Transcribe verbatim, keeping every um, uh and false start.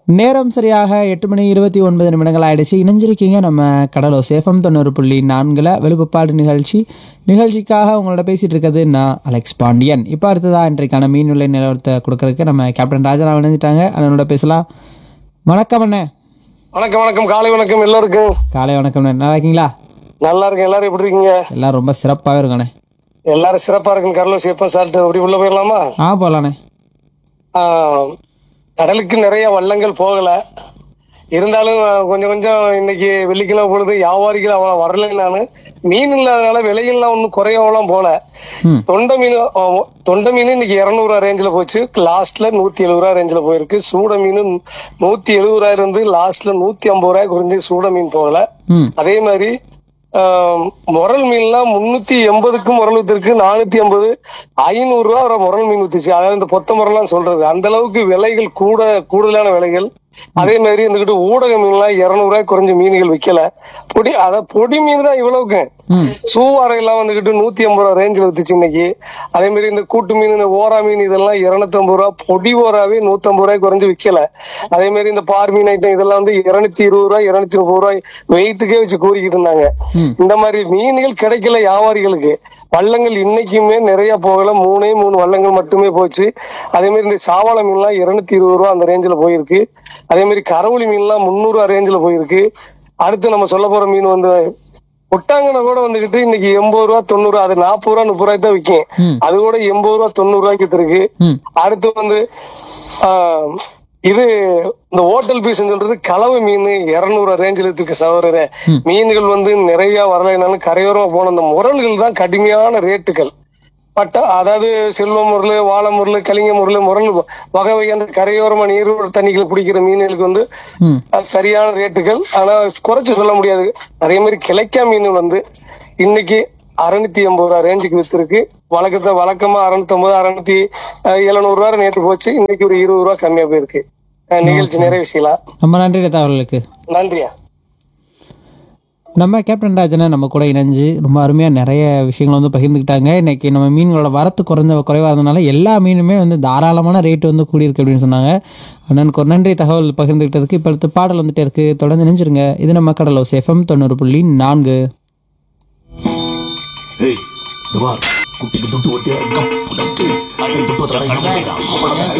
நேரம் சரியாக எட்டு மணி இருபத்தி ஒன்பது நிமிடங்கள் ஆயிடுச்சு. இணைஞ்சிருக்கீங்க நம்ம கடலோ சேஃபம் தொண்ணூறு புள்ளி நான்குல வெளுப்புப்பாடு நிகழ்ச்சி. நிகழ்ச்சிக்காக உங்களோட பேசிட்டு இருக்கிறது நான் அலெக்ஸ் பாண்டியன். இப்போ அடுத்ததான் இன்றைக்கான மீன் விலை நிலவரத்தை கொடுக்கறதுக்கு நம்ம கேப்டன் ராஜா இணைஞ்சிட்டாங்க. அண்ணனோட பேசலாம். வணக்கம் அண்ணே. வணக்கம் வணக்கம் காலை வணக்கம் எல்லாருக்கும். காலை வணக்கம் அண்ணே. நல்லா இருக்கீங்களா? நல்லா இருக்கேன். எல்லாரும் எப்படி இருக்கீங்க? எல்லாரும் ரொம்ப சிறப்பாகவே இருக்கானே. எல்லாரும் சிறப்பா இருக்குன்னு கடலோ சேஃபா சாப்பிட்டு அப்படி உள்ள போயிடலாமா? ஆ போகலாண்ணே. ஆஹ், கடலுக்கு நிறைய வள்ளங்கள் போகல, இருந்தாலும் கொஞ்சம் கொஞ்சம் இன்னைக்கு வெள்ளிக்கிழமை பொழுது வியாபாரிகள் அவ்வளவு வரல. நானு மீன் இல்லாதனால விலைகள்லாம் ஒன்றும் குறையவெல்லாம் போல. ம் தொண்டை மீன் ஆஹ், தொண்டை மீன் இன்னைக்கு இருநூறு ரூபா ரேஞ்சில் போச்சு. லாஸ்ட்ல நூத்தி எழுபது ரூபா ரேஞ்சில் போயிருக்கு. சூட மீன் நூத்தி எழுபது ரூபாய் இருந்து லாஸ்ட்ல நூத்தி ஐம்பது ரூபாய் குறைஞ்சு சூட மீன் போகல. ம் அதே மாதிரி ஆஹ், முரல் மீன்லாம் முன்னூத்தி எண்பதுக்கு முரல் வித்துருக்கு. நானூத்தி ஐம்பது ஐநூறு ரூபா வர முரல் மீன் வித்துச்சு. அதாவது இந்த பொத்த முரல்லாம் சொல்றது அந்த அளவுக்கு விலைகள் கூட கூடுதலான விலைகள். அதே மாதிரி இருந்துகிட்டு ஊடக மீன்லாம் இருநூறு ரூபாய் குறைஞ்ச மீன்கள் விக்கல. பொடி அத பொடி மீன் தான் இவ்வளவுக்கு. ம் சூவாரை எல்லாம் வந்துகிட்டு நூத்தி ஐம்பது ரூபா ரேஞ்சில் வித்துச்சு இன்னைக்கு. அதே மாதிரி இந்த கூட்டு மீன், இந்த ஓரா மீன் இதெல்லாம் இருநூத்தி ஐம்பது ரூபா, பொடி ஓராவே நூத்தி ஐம்பது ரூபாய் குறைஞ்சு விக்கல. அதே மாதிரி இந்த பார் மீன் ஐட்டம் இதெல்லாம் வந்து இருநூத்தி இருபது ரூபாய் இருநூத்தி முப்பது ரூபாய் வெயிட்டுக்கே வச்சு கூறிக்கிட்டு இருந்தாங்க. ம் இந்த மாதிரி மீன்கள் கிடைக்கல வியாபாரிகளுக்கு. வள்ளங்கள் இன்னைக்குமே நிறைய போகல, மூணே மூணு வள்ளங்கள் மட்டுமே போச்சு. அதே மாதிரி இந்த சாவாள மீன்லாம் இருநூத்தி இருபது ரூபா அந்த ரேஞ்சில் போயிருக்கு. அதே மாதிரி கரவுளி மீன்லாம் முந்நூறு ரூபா ரேஞ்சில் போயிருக்கு. அடுத்து நம்ம சொல்ல போற மீன் வந்து ஒட்டாங்கனை கூட வந்துகிட்டு இன்னைக்கு எண்பது ரூபா தொண்ணூறு ரூபா, அது நாற்பது ரூபா முப்பது ரூபாய் தான் விற்கும். ம் அது கூட எண்பது ரூபா தொண்ணூறு ரூபாய்க்கு இருக்கு. ம் அடுத்து வந்து ஆஹ் இது இந்த ஹோட்டல் பீஸ் சொல்றது கலவை மீன் இருநூறு ரேஞ்சில் இருக்கு சவரர. ம். மீன்கள் வந்து நிறைய வரலைனாலும் கரையோரமா போன அந்த முரல்கள் தான் கடுமையான ரேட்டுகள். பட்டா அதாவது செல்வ முரல், வாழை முரல், கலிங்க முரல், முரல் வகை வகை அந்த கரையோரமா நீரோட தண்ணிகளை பிடிக்கிற மீன்களுக்கு வந்து ம் அது சரியான ரேட்டுகள். ஆனா குறைச்சு சொல்ல முடியாது. அதே மாதிரி கிளைக்கா மீன் வந்து இன்னைக்கு அறுநூத்தி எண்பது ரூபா ரேஞ்சுக்கு வித்துருக்கு. வழக்கத்தை வழக்கமா அறுநூத்தி ஐம்பது அறுநூத்தி எழுநூறு ரூபா நேற்று போச்சு. இன்னைக்கு ஒரு இருபது ரூபா கம்மியா போயிருக்கு. அஹ் நிகழ்ச்சி நிறைவு செய்யலாம். ரொம்ப நன்றி தகவல்களுக்கு. நன்றியா. நம்ம கேப்டன் ராஜனை நம்ம கூட இணைஞ்சு ரொம்ப அருமையாக நிறைய விஷயங்கள் வந்து பகிர்ந்துக்கிட்டாங்க. இன்னைக்கு நம்ம மீன்களோட வரத்து குறைஞ்ச குறைவாக இருந்தனால எல்லா மீனுமே வந்து தாராளமான ரேட்டு வந்து கூடியிருக்கு அப்படின்னு சொன்னாங்க. அண்ணனுக்கு ஒரு நன்றி தகவல் பகிர்ந்துக்கிட்டதுக்கு. இப்போ அடுத்து பாடல் வந்துட்டே இருக்கு, தொடர்ந்து நினைஞ்சிருங்க. இது நம்ம கடலோ சேஃபம் தொண்ணூறு புள்ளி நான்கு. ஏய், குட்டிக்கு துட்டு ஒட்டியா இருக்கா?